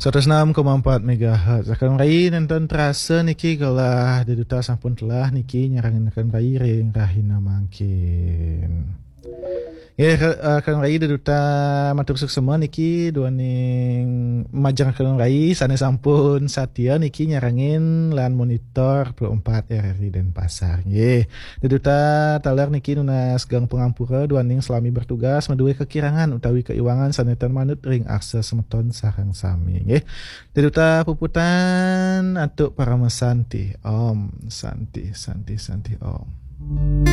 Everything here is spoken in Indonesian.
106,4 MHz. Akan rai nonton terasa niki galah deduta sampun telah niki nyarangin akan rai ring rahina mangkin. Ya akan rai deduta matur suksema niki dua ning majang akan rai sana sampun Satya niki nyarangin lan monitor 24 RRI Denpasar. Nggih. Deduta taler niki nunas gang pengampura dua ning selami bertugas maduwe kekirangan utawi keiwangan sanetan manut ring akses semeton sareng sami. Nggih. Deduta puputan atuk para mesanti. Om santi santi santi om.